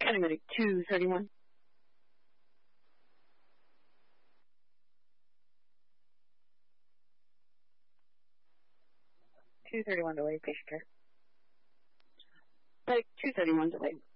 County Medic 231. 231 delay, patient care. Medic 231 delay.